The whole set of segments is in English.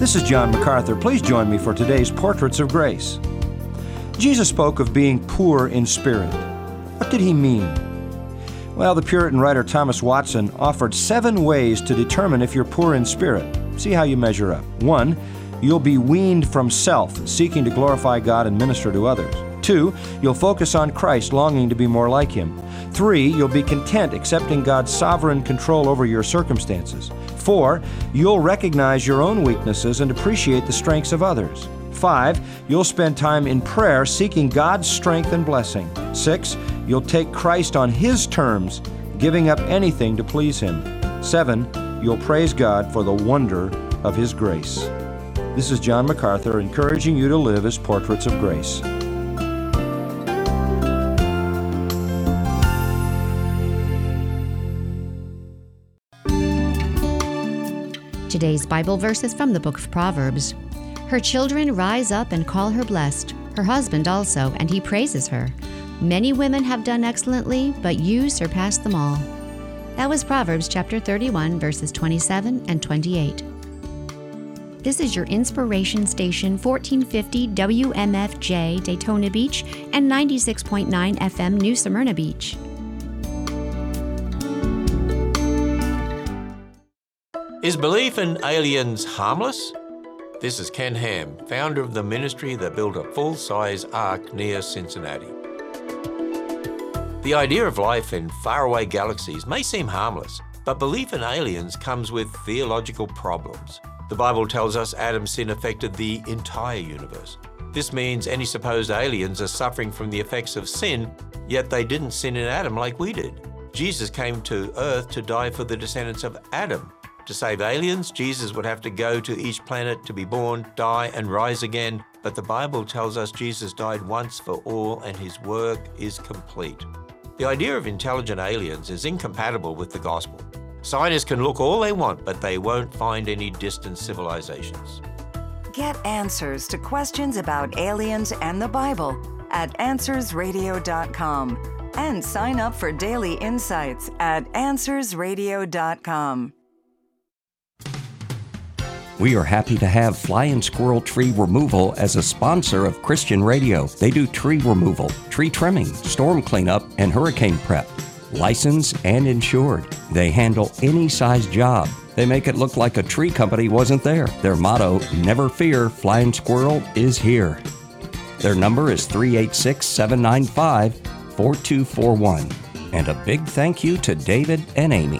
This is John MacArthur. Please join me for today's Portraits of Grace. Jesus spoke of being poor in spirit. What did he mean? Well, the Puritan writer Thomas Watson offered 7 ways to determine if you're poor in spirit. See how you measure up. 1, you'll be weaned from self, seeking to glorify God and minister to others. 2, you'll focus on Christ, longing to be more like Him. 3, you'll be content accepting God's sovereign control over your circumstances. 4, you'll recognize your own weaknesses and appreciate the strengths of others. 5, you'll spend time in prayer seeking God's strength and blessing. 6, you'll take Christ on His terms, giving up anything to please Him. 7, you'll praise God for the wonder of His grace. This is John MacArthur encouraging you to live as portraits of grace. Today's Bible verse is from the book of Proverbs. Her children rise up and call her blessed, her husband also, and he praises her. Many women have done excellently, but you surpass them all. That was Proverbs chapter 31, verses 27 and 28. This is your inspiration station, 1450 WMFJ Daytona Beach and 96.9 FM New Smyrna Beach. Is belief in aliens harmless? This is Ken Ham, founder of the ministry that built a full-size ark near Cincinnati. The idea of life in faraway galaxies may seem harmless, but belief in aliens comes with theological problems. The Bible tells us Adam's sin affected the entire universe. This means any supposed aliens are suffering from the effects of sin, yet they didn't sin in Adam like we did. Jesus came to earth to die for the descendants of Adam. To save aliens, Jesus would have to go to each planet to be born, die, and rise again. But the Bible tells us Jesus died once for all and His work is complete. The idea of intelligent aliens is incompatible with the gospel. Scientists can look all they want, but they won't find any distant civilizations. Get answers to questions about aliens and the Bible at AnswersRadio.com and sign up for daily insights at AnswersRadio.com. We are happy to have Flying Squirrel Tree Removal as a sponsor of Christian Radio. They do tree removal, tree trimming, storm cleanup, and hurricane prep. Licensed and insured. They handle any size job. They make it look like a tree company wasn't there. Their motto, never fear, Flying Squirrel is here. Their number is 386-795-4241. And a big thank you to David and Amy.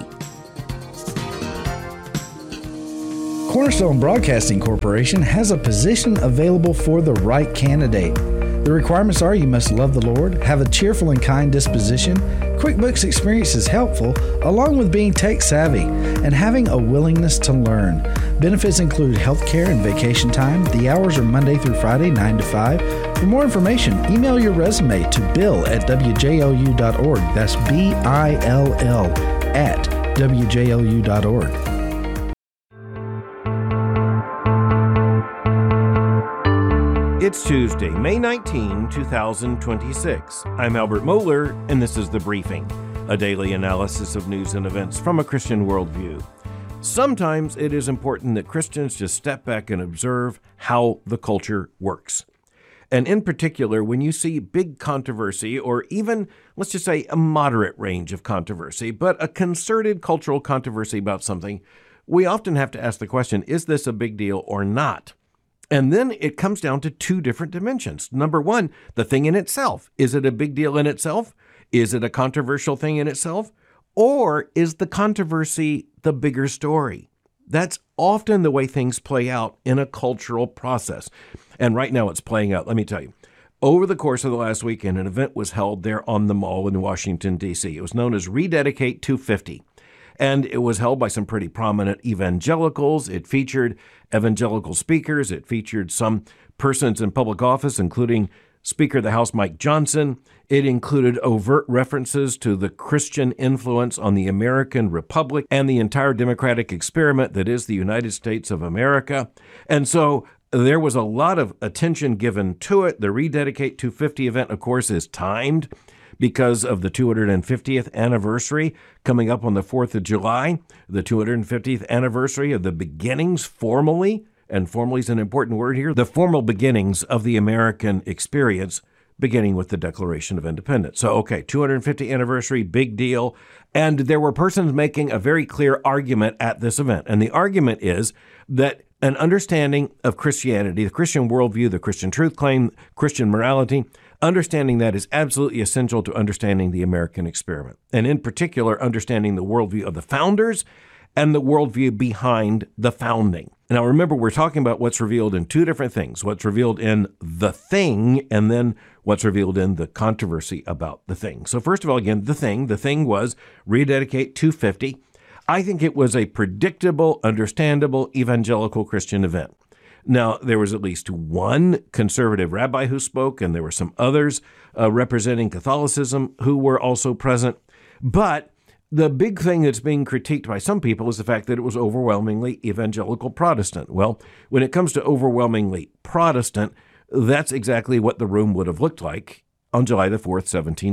Cornerstone Broadcasting Corporation has a position available for the right candidate. The requirements are you must love the Lord, have a cheerful and kind disposition, QuickBooks experience is helpful, along with being tech savvy, and having a willingness to learn. Benefits include health care and vacation time. The hours are Monday through Friday, 9 to 5. For more information, email your resume to bill@wjlu.org. That's BILL at wjlu.org. It's Tuesday, May 19, 2026. I'm Albert Mohler, and this is The Briefing, a daily analysis of news and events from a Christian worldview. Sometimes it is important that Christians just step back and observe how the culture works. And in particular, when you see big controversy, or even, let's just say, a moderate range of controversy, but a concerted cultural controversy about something, we often have to ask the question, is this a big deal or not? And then it comes down to 2 different dimensions. Number 1, the thing in itself. Is it a big deal in itself? Is it a controversial thing in itself? Or is the controversy the bigger story? That's often the way things play out in a cultural process. And right now it's playing out, let me tell you. Over the course of the last weekend, an event was held there on the Mall in Washington, D.C. It was known as Rededicate 250. And it was held by some pretty prominent evangelicals. It featured evangelical speakers. It featured some persons in public office, including Speaker of the House Mike Johnson. It included overt references to the Christian influence on the American Republic and the entire democratic experiment that is the United States of America. And so there was a lot of attention given to it. The Rededicate 250 event, of course, is timed because of the 250th anniversary coming up on the 4th of July, the 250th anniversary of the beginnings formally and formally is an important word here, the formal beginnings of the American experience, beginning with the Declaration of Independence. So, 250th anniversary, big deal. And there were persons making a very clear argument at this event. And the argument is that an understanding of Christianity, the Christian worldview, the Christian truth claim, Christian morality, understanding that is absolutely essential to understanding the American experiment. And in particular, understanding the worldview of the founders and the worldview behind the founding. Now, remember, we're talking about what's revealed in two different things, what's revealed in the thing, and then what's revealed in the controversy about the thing. So first of all, again, the thing was Rededicate 250. I think it was a predictable, understandable, evangelical Christian event. Now, there was at least one conservative rabbi who spoke, and there were some others representing Catholicism who were also present. But the big thing that's being critiqued by some people is the fact that it was overwhelmingly evangelical Protestant. Well, when it comes to overwhelmingly Protestant, that's exactly what the room would have looked like on July the 4th,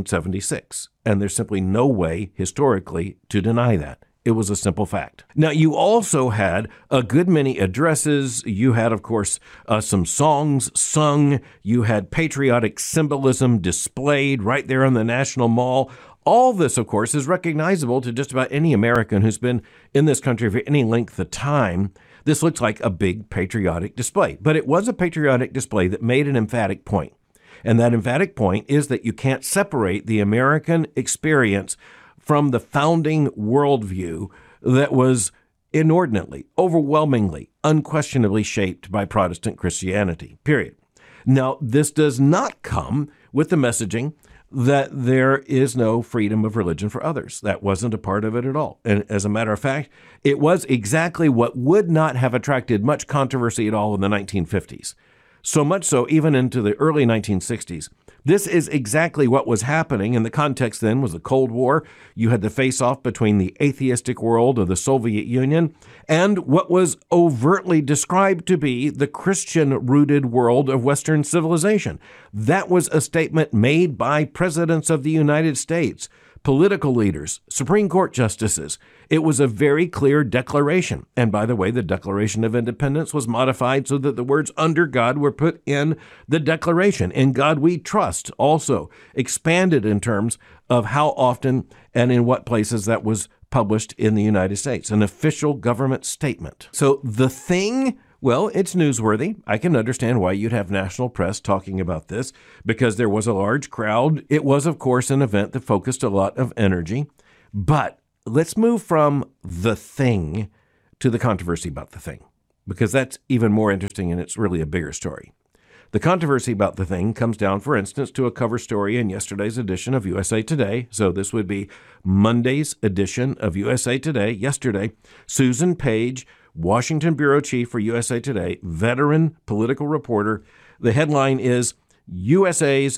1776. And there's simply no way historically to deny that. It was a simple fact. Now, you also had a good many addresses. You had, of course, some songs sung. You had patriotic symbolism displayed right there on the National Mall. All this, of course, is recognizable to just about any American who's been in this country for any length of time. This looks like a big patriotic display, but it was a patriotic display that made an emphatic point. And that emphatic point is that you can't separate the American experience from the founding worldview that was inordinately, overwhelmingly, unquestionably shaped by Protestant Christianity, period. Now, this does not come with the messaging that there is no freedom of religion for others. That wasn't a part of it at all. And as a matter of fact, it was exactly what would not have attracted much controversy at all in the 1950s. So much so, even into the early 1960s. This is exactly what was happening, and the context then was the Cold War. You had the face-off between the atheistic world of the Soviet Union and what was overtly described to be the Christian-rooted world of Western civilization. That was a statement made by presidents of the United States, political leaders, Supreme Court justices. It was a very clear declaration. And by the way, the Declaration of Independence was modified so that the words "under God" were put in the Declaration. "In God we trust" also expanded in terms of how often and in what places that was published in the United States, an official government statement. So the thing, well, it's newsworthy. I can understand why you'd have national press talking about this because there was a large crowd. It was, of course, an event that focused a lot of energy. But let's move from the thing to the controversy about the thing, because that's even more interesting and it's really a bigger story. The controversy about the thing comes down, for instance, to a cover story in yesterday's edition of USA Today. So this would be Monday's edition of USA Today. Yesterday, Susan Page, Washington bureau chief for USA Today, veteran political reporter. The headline is, USA's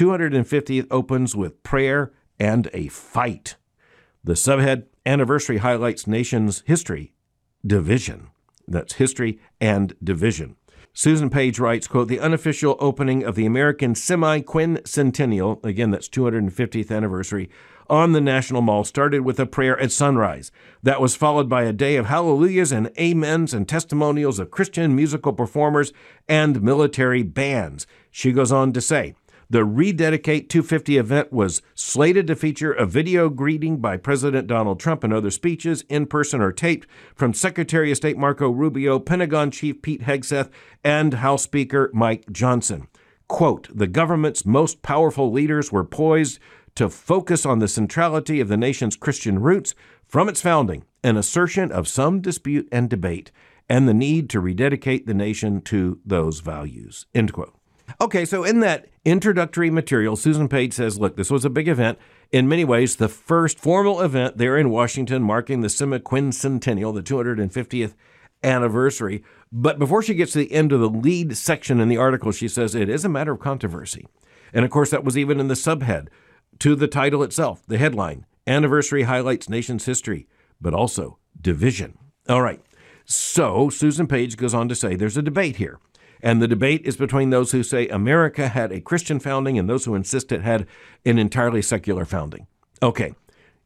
250th opens with prayer and a fight. The subhead, Anniversary highlights nation's history, division. That's history and division. Susan Page writes, quote, the unofficial opening of the American semi-quincentennial, again, that's 250th anniversary, on the National Mall started with a prayer at sunrise. That was followed by a day of hallelujahs and amens and testimonials of Christian musical performers and military bands. She goes on to say, the Rededicate 250 event was slated to feature a video greeting by President Donald Trump and other speeches, in person or taped, from Secretary of State Marco Rubio, Pentagon Chief Pete Hegseth, and House Speaker Mike Johnson. Quote, the government's most powerful leaders were poised to focus on the centrality of the nation's Christian roots from its founding, an assertion of some dispute and debate, and the need to rededicate the nation to those values. End quote. Okay, so in that introductory material, Susan Page says, look, this was a big event. In many ways, the first formal event there in Washington marking the semi-quincentennial, the 250th anniversary. But before she gets to the end of the lead section in the article, she says it is a matter of controversy. And of course, that was even in the subhead to the title itself, the headline, Anniversary highlights nation's history, but also division. All right, so Susan Page goes on to say there's a debate here. And the debate is between those who say America had a Christian founding and those who insist it had an entirely secular founding. Okay,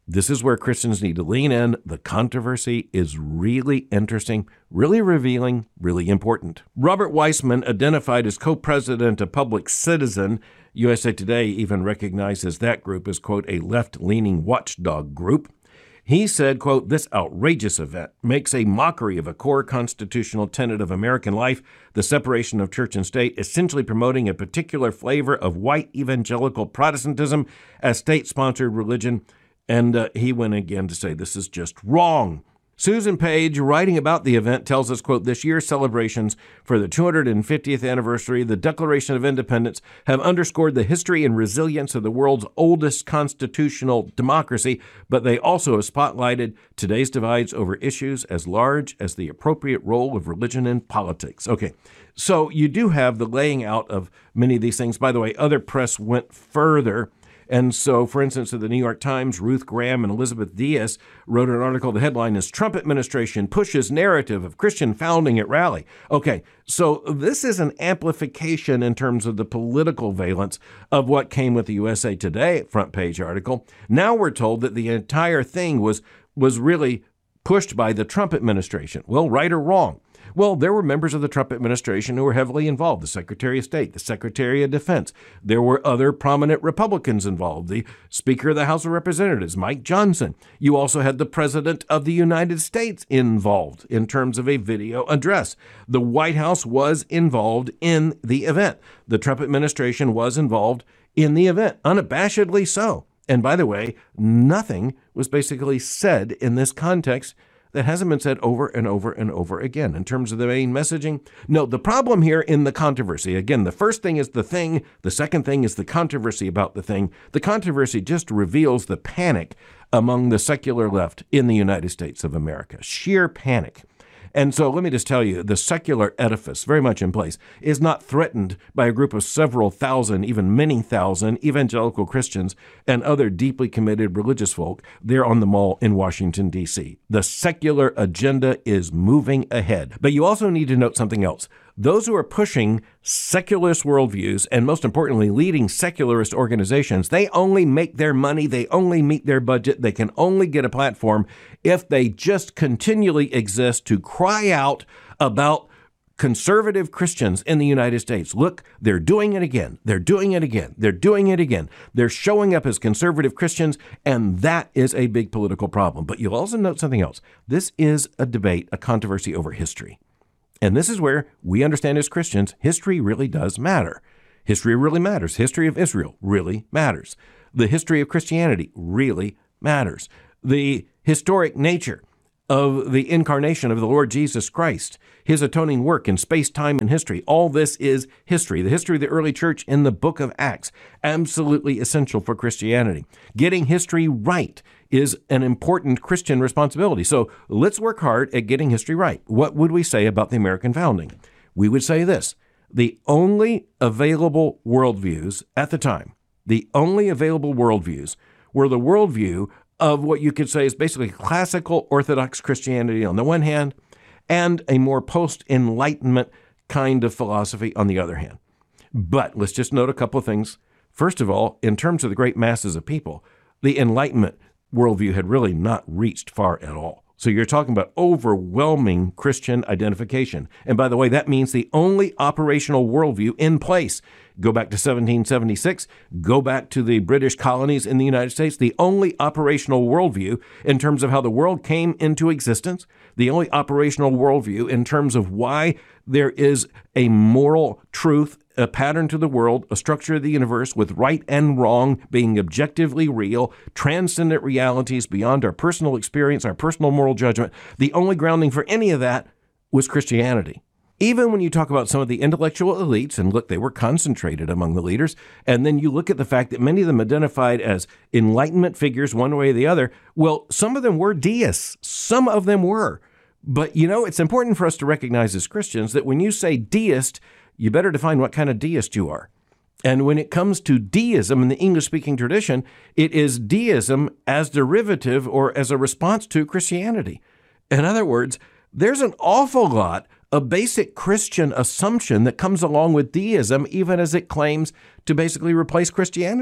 This is where Christians need to lean in. The controversy is really interesting, really revealing, really important. Robert Weissman, identified as co-president of Public Citizen, USA Today even recognizes that group as, quote, a left-leaning watchdog group. He said, quote, this outrageous event makes a mockery of a core constitutional tenet of American life, the separation of church and state, essentially promoting a particular flavor of white evangelical Protestantism as state-sponsored religion. And he went again to say this is just wrong. Susan Page, writing about the event, tells us, quote, this year's celebrations for the 250th anniversary of the Declaration of Independence have underscored the history and resilience of the world's oldest constitutional democracy, but they also have spotlighted today's divides over issues as large as the appropriate role of religion in politics. Okay, so you do have the laying out of many of these things. By the way, other press went further. And so, for instance, in the New York Times, Ruth Graham and Elizabeth Diaz wrote an article. The headline is Trump administration pushes narrative of Christian founding at rally. Okay, so this is an amplification in terms of the political valence of what came with the USA Today front page article. Now we're told that the entire thing was really pushed by the Trump administration. Well, right or wrong? Well, there were members of the Trump administration who were heavily involved, the Secretary of State, the Secretary of Defense. There were other prominent Republicans involved, the Speaker of the House of Representatives, Mike Johnson. You also had the President of the United States involved in terms of a video address. The White House was involved in the event. The Trump administration was involved in the event, unabashedly so. And by the way, nothing was basically said in this context that hasn't been said over and over and over again in terms of the main messaging. No, the problem here in the controversy, again, the first thing is the thing. The second thing is the controversy about the thing. The controversy just reveals the panic among the secular left in the United States of America. Sheer panic. And so let me just tell you, the secular edifice, very much in place, is not threatened by a group of several thousand, even many thousand evangelical Christians and other deeply committed religious folk there on the Mall in Washington, D.C. The secular agenda is moving ahead. But you also need to note something else. Those who are pushing secularist worldviews and, most importantly, leading secularist organizations, they only make their money, they only meet their budget, they can only get a platform if they just continually exist to cry out about conservative Christians in the United States. Look, they're doing it again. They're doing it again. They're doing it again. They're showing up as conservative Christians, and that is a big political problem. But you'll also note something else. This is a debate, a controversy over history. And this is where we understand as Christians, history really does matter. History really matters. History of Israel really matters. The history of Christianity really matters. The historic nature of the incarnation of the Lord Jesus Christ, his atoning work in space, time, and history. All this is history. The history of the early church in the book of Acts, absolutely essential for Christianity. Getting history right is an important Christian responsibility. So let's work hard at getting history right. What would we say about the American founding? We would say this: the only available worldviews at the time, the only available worldviews were the worldview of what you could say is basically classical Orthodox Christianity on the one hand, and a more post-Enlightenment kind of philosophy on the other hand. But let's just note a couple of things. First of all, in terms of the great masses of people, the Enlightenment worldview had really not reached far at all. So you're talking about overwhelming Christian identification. And by the way, that means the only operational worldview in place. Go back to 1776, go back to the British colonies in the United States, the only operational worldview in terms of how the world came into existence, the only operational worldview in terms of why there is a moral truth, a pattern to the world, a structure of the universe with right and wrong being objectively real, transcendent realities beyond our personal experience, our personal moral judgment. The only grounding for any of that was Christianity. Even when you talk about some of the intellectual elites, and look, they were concentrated among the leaders, and then you look at the fact that many of them identified as Enlightenment figures one way or the other, well, some of them were deists. Some of them were. But, you know, it's important for us to recognize as Christians that when you say deist, you better define what kind of deist you are. And when it comes to deism in the English-speaking tradition, it is deism as derivative or as a response to Christianity. In other words, there's an awful lot of basic Christian assumption that comes along with deism, even as it claims to basically replace Christianity.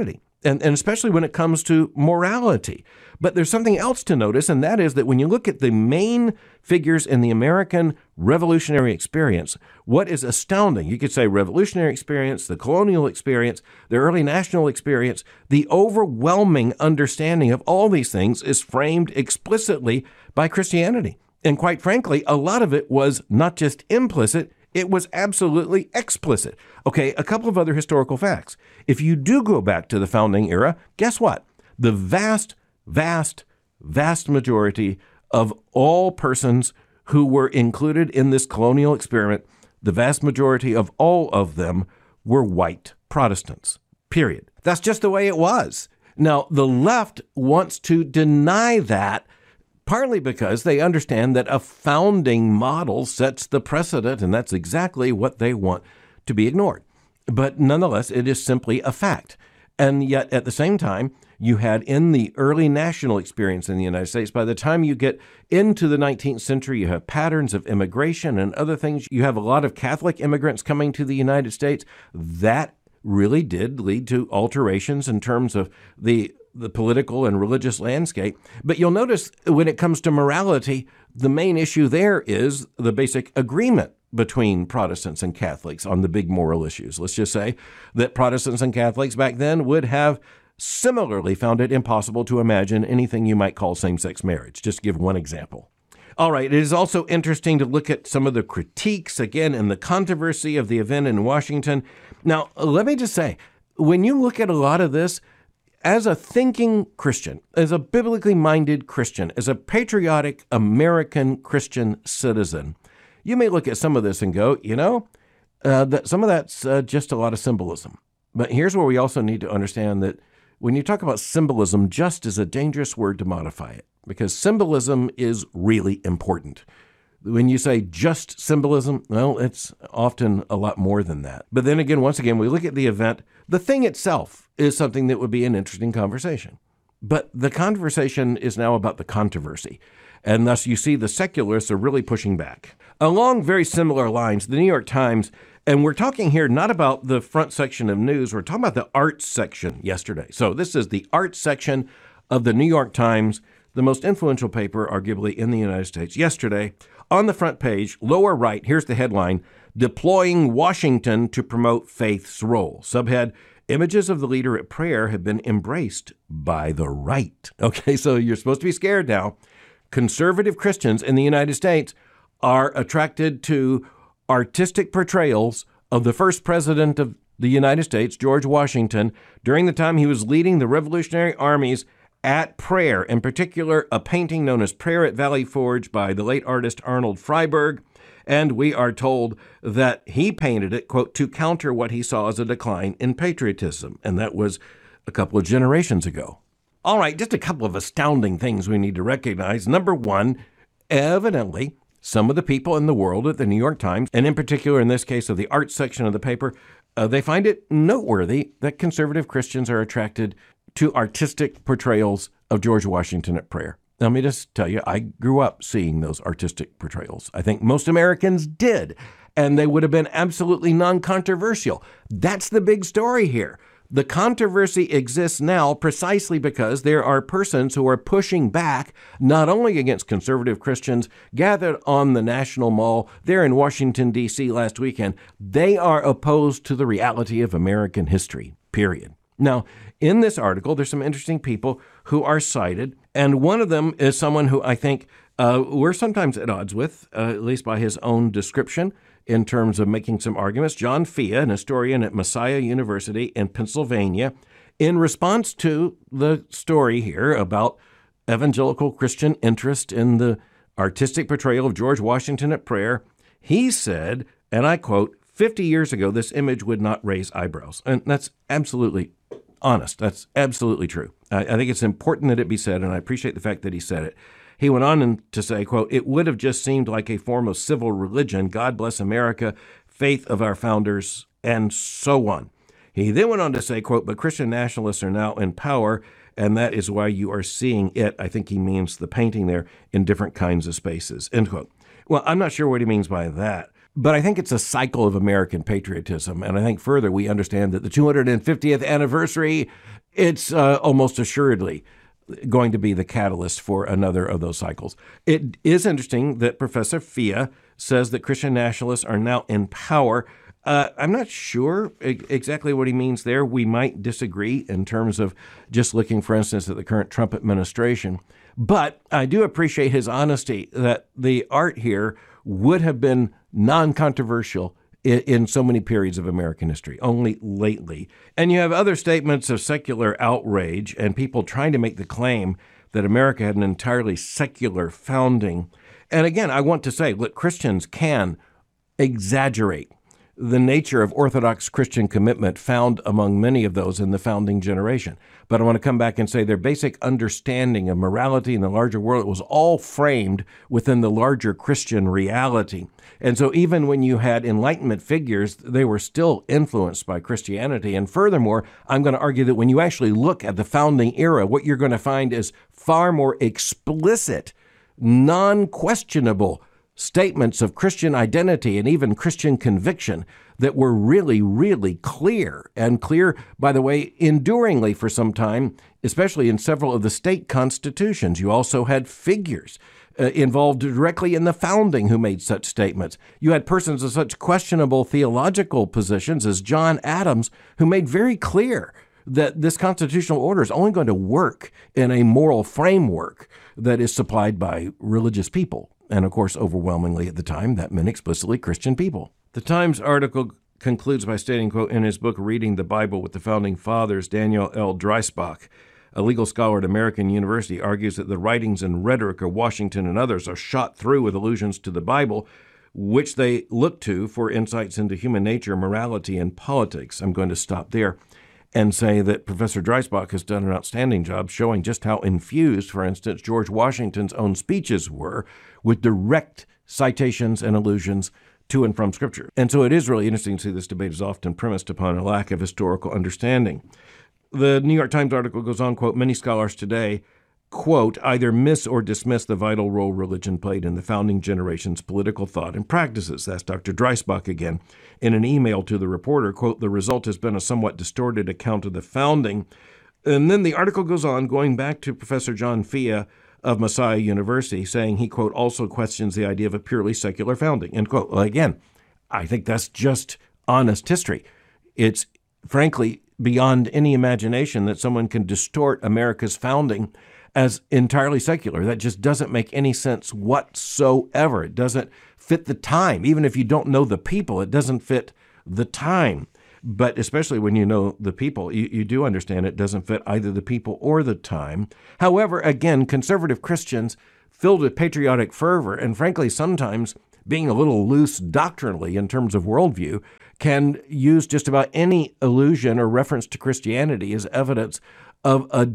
and especially when it comes to morality. But there's something else to notice, and that is that when you look at the main figures in the American revolutionary experience, what is astounding, you could say revolutionary experience, the colonial experience, the early national experience, the overwhelming understanding of all these things is framed explicitly by Christianity. And quite frankly, a lot of it was not just implicit, it was absolutely explicit. Okay, a couple of other historical facts. If you do go back to the founding era, guess what? The vast majority of all persons who were included in this colonial experiment, the vast majority of all of them were white Protestants, period. That's just the way it was. Now, the left wants to deny that, partly because they understand that a founding model sets the precedent, and that's exactly what they want to be ignored. But nonetheless, it is simply a fact. And yet, at the same time, you had in the early national experience in the United States, by the time you get into the 19th century, you have patterns of immigration and other things. You have a lot of Catholic immigrants coming to the United States. That really did lead to alterations in terms of the political and religious landscape. But you'll notice when it comes to morality, the main issue there is the basic agreement between Protestants and Catholics on the big moral issues. Let's just say that Protestants and Catholics back then would have similarly found it impossible to imagine anything you might call same-sex marriage. Just to give one example. All right, it is also interesting to look at some of the critiques, again, and the controversy of the event in Washington. Now, let me just say, when you look at a lot of this, as a thinking Christian, as a biblically minded Christian, as a patriotic American Christian citizen, you may look at some of this and go, that some of that's just a lot of symbolism. But here's where we also need to understand that when you talk about symbolism, just is a dangerous word to modify it, because symbolism is really important. When you say just symbolism, well, it's often a lot more than that. But then again, once again, we look at the event. The thing itself is something that would be an interesting conversation. But the conversation is now about the controversy. And thus you see the secularists are really pushing back. Along very similar lines, the New York Times, and we're talking here not about the front section of news, we're talking about the arts section yesterday. So this is the arts section of the New York Times, the most influential paper, arguably, in the United States. Yesterday, on the front page, lower right, here's the headline, Deploying Washington to Promote Faith's Role. Subhead, Images of the leader at prayer have been embraced by the right. Okay, so you're supposed to be scared now. Conservative Christians in the United States are attracted to artistic portrayals of the first president of the United States, George Washington, during the time he was leading the Revolutionary armies at prayer, in particular, a painting known as Prayer at Valley Forge by the late artist Arnold Freiberg. And we are told that he painted it, quote, to counter what he saw as a decline in patriotism. And that was a couple of generations ago. All right, just a couple of astounding things we need to recognize. Number one, evidently, some of the people in the world at the New York Times, and in particular in this case of the arts section of the paper, they find it noteworthy that conservative Christians are attracted to artistic portrayals of George Washington at prayer. Let me just tell you, I grew up seeing those artistic portrayals. I think most Americans did, and they would have been absolutely non-controversial. That's the big story here. The controversy exists now precisely because there are persons who are pushing back not only against conservative Christians gathered on the National Mall there in Washington, D.C. last weekend. They are opposed to the reality of American history, period. Now, in this article, there's some interesting people who are cited, and one of them is someone who I think we're sometimes at odds with, at least by his own description, in terms of making some arguments. John Fea, an historian at Messiah University in Pennsylvania, in response to the story here about evangelical Christian interest in the artistic portrayal of George Washington at prayer, he said, and I quote, 50 years ago, this image would not raise eyebrows. And that's absolutely honest. That's absolutely true. I think it's important that it be said, and I appreciate the fact that he said it. He went on to say, quote, it would have just seemed like a form of civil religion, God bless America, faith of our founders, and so on. He then went on to say, quote, but Christian nationalists are now in power, and that is why you are seeing it, I think he means the painting there, in different kinds of spaces, end quote. Well, I'm not sure what he means by that. But I think it's a cycle of American patriotism. And I think further, we understand that the 250th anniversary, it's almost assuredly going to be the catalyst for another of those cycles. It is interesting that Professor Fia says that Christian nationalists are now in power. I'm not sure exactly what he means there. We might disagree in terms of just looking, for instance, at the current Trump administration. But I do appreciate his honesty that the art here would have been non-controversial in so many periods of American history, only lately. And you have other statements of secular outrage and people trying to make the claim that America had an entirely secular founding. And again, I want to say, look, Christians can exaggerate the nature of Orthodox Christian commitment found among many of those in the founding generation. But I want to come back and say their basic understanding of morality in the larger world was all framed within the larger Christian reality. And so even when you had Enlightenment figures, they were still influenced by Christianity. And furthermore, I'm going to argue that when you actually look at the founding era, what you're going to find is far more explicit, non-questionable statements of Christian identity and even Christian conviction that were really, really clear, and clear, by the way, enduringly for some time, especially in several of the state constitutions. You also had figures involved directly in the founding who made such statements. You had persons of such questionable theological positions as John Adams, who made very clear that this constitutional order is only going to work in a moral framework that is supplied by religious people. And of course, overwhelmingly at the time, that meant explicitly Christian people. The Times article concludes by stating, quote, in his book, Reading the Bible with the Founding Fathers, Daniel L. Dreisbach, a legal scholar at American University, argues that the writings and rhetoric of Washington and others are shot through with allusions to the Bible, which they look to for insights into human nature, morality, and politics. I'm going to stop there and say that Professor Dreisbach has done an outstanding job showing just how infused, for instance, George Washington's own speeches were with direct citations and allusions to and from Scripture. And so it is really interesting to see this debate is often premised upon a lack of historical understanding. The New York Times article goes on, quote, many scholars today, quote, either miss or dismiss the vital role religion played in the founding generation's political thought and practices. That's Dr. Dreisbach again. In an email to the reporter, quote, the result has been a somewhat distorted account of the founding. And then the article goes on, going back to Professor John Fia of Messiah University, saying he, quote, also questions the idea of a purely secular founding, end quote. Well, again, I think that's just honest history. It's frankly beyond any imagination that someone can distort America's founding as entirely secular. That just doesn't make any sense whatsoever. It doesn't fit the time. Even if you don't know the people, it doesn't fit the time. But especially when you know the people, you do understand it doesn't fit either the people or the time. However, again, conservative Christians filled with patriotic fervor and frankly sometimes being a little loose doctrinally in terms of worldview can use just about any allusion or reference to Christianity as evidence of a